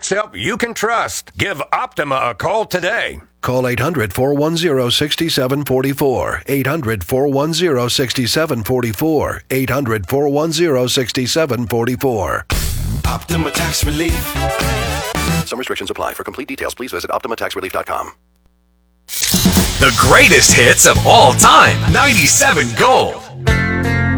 tax help you can trust. Give Optima a call today. Call 800-410-6744. 800-410-6744. 800-410-6744. Optima Tax Relief. Some restrictions apply. For complete details, please visit OptimaTaxRelief.com. The greatest hits of all time. 97 Gold.